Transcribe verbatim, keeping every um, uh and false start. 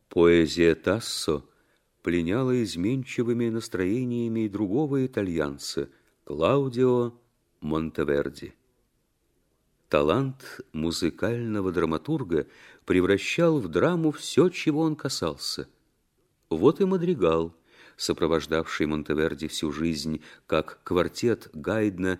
Поэзия Тассо пленяла изменчивыми настроениями и другого итальянца Клаудио Монтеверди. Талант музыкального драматурга превращал в драму все, чего он касался. Вот и мадригал, сопровождавший Монтеверди всю жизнь, как квартет Гайдна